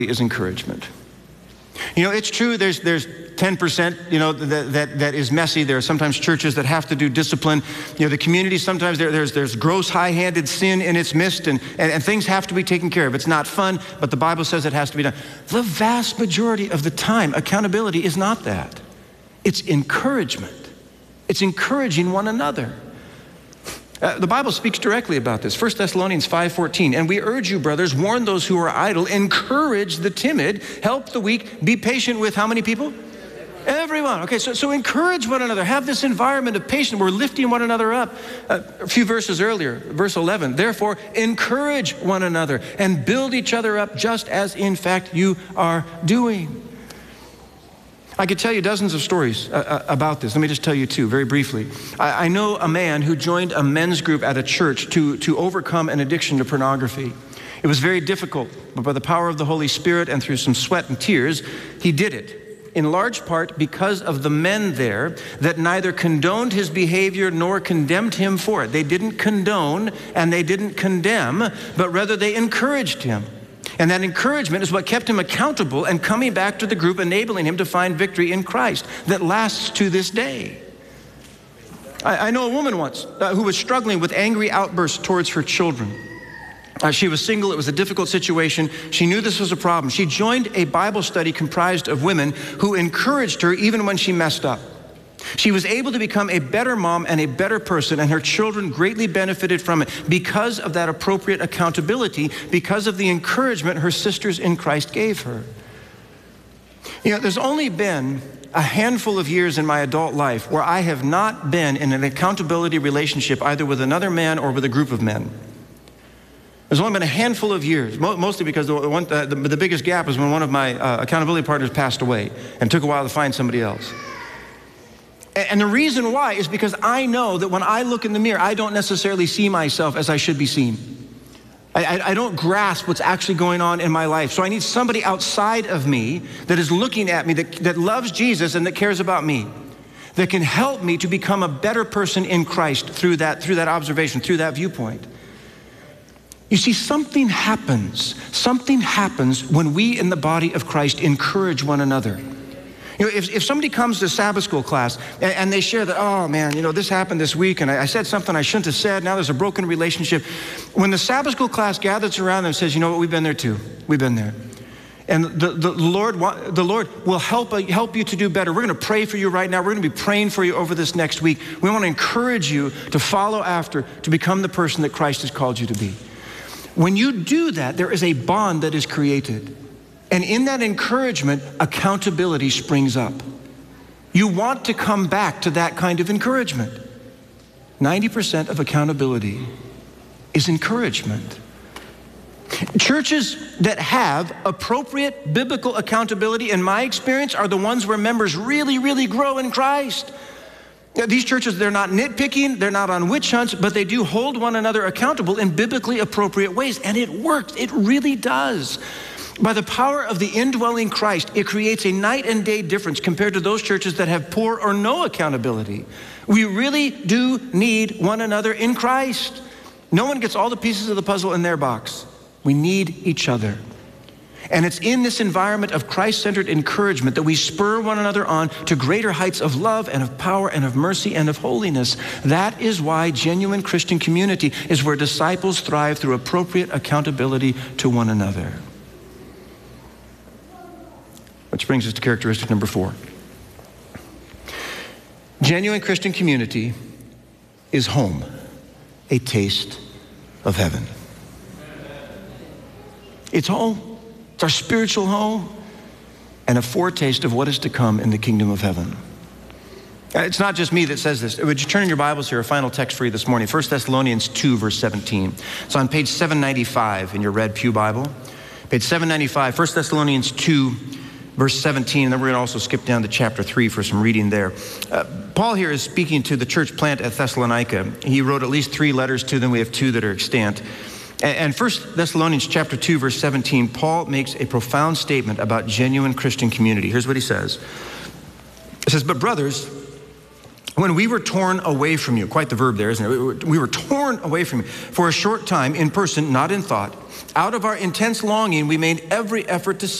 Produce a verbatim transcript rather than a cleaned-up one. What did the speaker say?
is encouragement. You know, it's true, there's there's ten percent, you know, that, that, that is messy. There are sometimes churches that have to do discipline. You know, the community, sometimes there, there's, there's gross, high-handed sin in its midst, and, and, and things have to be taken care of. It's not fun, but the Bible says it has to be done. The vast majority of the time, accountability is not that. It's encouragement. It's encouraging one another. Uh, the Bible speaks directly about this. First Thessalonians five fourteen, and we urge you, brothers, warn those who are idle, encourage the timid, help the weak, be patient with how many people? Everyone. Okay, so, so encourage one another. Have this environment of patience. We're lifting one another up. Uh, a few verses earlier, verse eleven, therefore, encourage one another and build each other up just as, in fact, you are doing. I could tell you dozens of stories uh, about this. Let me just tell you two very briefly. I, I know a man who joined a men's group at a church to, to overcome an addiction to pornography. It was very difficult, but by the power of the Holy Spirit and through some sweat and tears, he did it. In large part because of the men there that neither condoned his behavior nor condemned him for it. They didn't condone and they didn't condemn, but rather they encouraged him. And that encouragement is what kept him accountable and coming back to the group, enabling him to find victory in Christ that lasts to this day. I, I know a woman once uh, who was struggling with angry outbursts towards her children. Uh, she was single. It was a difficult situation. She knew this was a problem. She joined a Bible study comprised of women who encouraged her even when she messed up. She was able to become a better mom and a better person, and her children greatly benefited from it because of that appropriate accountability, because of the encouragement her sisters in Christ gave her. You know, there's only been a handful of years in my adult life where I have not been in an accountability relationship either with another man or with a group of men. There's only been a handful of years, mostly because the, one, the, the biggest gap was when one of my uh, accountability partners passed away and it took a while to find somebody else. And the reason why is because I know that when I look in the mirror, I don't necessarily see myself as I should be seen. I, I, I don't grasp what's actually going on in my life. So I need somebody outside of me that is looking at me, that, that loves Jesus and that cares about me, that can help me to become a better person in Christ through that, through that observation, through that viewpoint. You see, something happens. Something happens when we in the body of Christ encourage one another. You know, if, if somebody comes to Sabbath school class and, and they share that, oh man, you know, this happened this week and I, I said something I shouldn't have said, now there's a broken relationship. When the Sabbath school class gathers around them and says, you know what, we've been there too, we've been there. And the, the, Lord, the Lord will help, help you to do better. We're gonna pray for you right now. We're gonna be praying for you over this next week. We wanna encourage you to follow after, to become the person that Christ has called you to be. When you do that, there is a bond that is created. And in that encouragement, accountability springs up. You want to come back to that kind of encouragement. ninety percent of accountability is encouragement. Churches that have appropriate biblical accountability, in my experience, are the ones where members really, really grow in Christ. These churches, they're not nitpicking, they're not on witch hunts, but they do hold one another accountable in biblically appropriate ways. And it works, it really does. By the power of the indwelling Christ, it creates a night and day difference compared to those churches that have poor or no accountability. We really do need one another in Christ. No one gets all the pieces of the puzzle in their box. We need each other. And it's in this environment of Christ-centered encouragement that we spur one another on to greater heights of love and of power and of mercy and of holiness. That is why genuine Christian community is where disciples thrive through appropriate accountability to one another. Which brings us to characteristic number four. Genuine Christian community is home, a taste of heaven. It's home. It's our spiritual home and a foretaste of what is to come in the kingdom of heaven. It's not just me that says this. Would you turn in your Bibles here, a final text for you this morning, First Thessalonians two, verse seventeen. It's on page seven ninety-five in your red pew Bible. Page seven ninety-five, First Thessalonians two, verse seventeen, and then we're going to also skip down to chapter three for some reading there. Uh, Paul here is speaking to the church plant at Thessalonica. He wrote at least three letters to them. We have two that are extant. And First Thessalonians chapter two, verse seventeen, Paul makes a profound statement about genuine Christian community. Here's what he says. It says, but brothers, when we were torn away from you, quite the verb there, isn't it? We were torn away from you for a short time in person, not in thought. Out of our intense longing, we made every effort to